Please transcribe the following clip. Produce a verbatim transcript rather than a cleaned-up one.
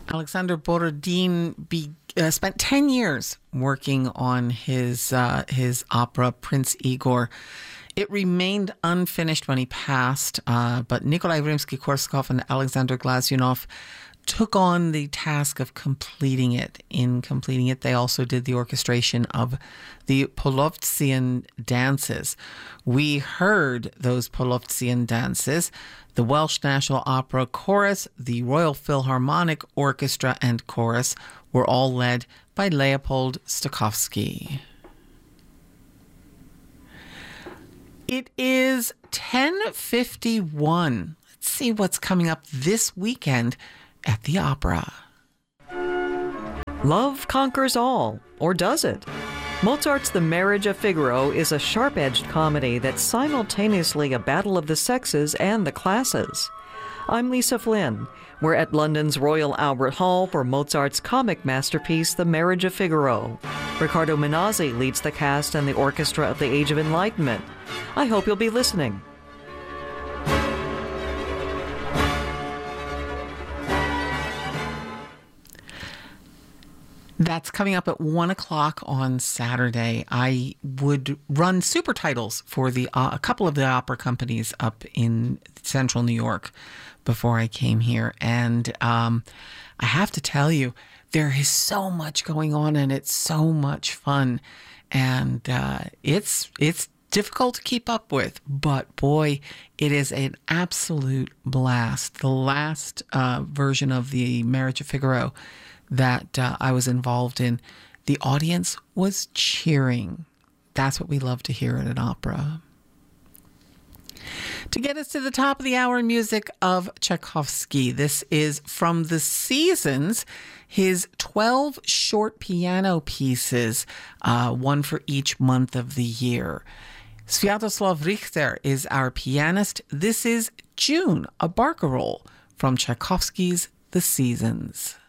Alexander Borodin be, uh, spent ten years working on his uh, his opera Prince Igor. It remained unfinished when he passed, uh, but Nikolai Rimsky-Korsakov and Alexander Glazyunov took on the task of completing it. In completing it, they also did the orchestration of the Polovtsian dances. We heard those Polovtsian dances. The Welsh National Opera Chorus, the Royal Philharmonic Orchestra and Chorus were all led by Leopold Stokowski. It is ten fifty-one. Let's see what's coming up this weekend at the opera. Love conquers all, or does it? Mozart's The Marriage of Figaro is a sharp-edged comedy that's simultaneously a battle of the sexes and the classes. I'm Lisa Flynn. We're at London's Royal Albert Hall for Mozart's comic masterpiece, The Marriage of Figaro. Riccardo Minazzi leads the cast and the orchestra of the Age of Enlightenment. I hope you'll be listening. That's coming up at one o'clock on Saturday. I would run super titles for the uh, a couple of the opera companies up in central New York before I came here. And um, I have to tell you, there is so much going on and it's so much fun. And uh, it's it's difficult to keep up with, but boy, it is an absolute blast. The last uh, version of The Marriage of Figaro that uh, I was involved in, the audience was cheering. That's what we love to hear at an opera. To get us to the top of the hour, music of Tchaikovsky. This is from The Seasons, his twelve short piano pieces, uh, one for each month of the year. Sviatoslav Richter is our pianist. This is June, a barcarolle from Tchaikovsky's The Seasons.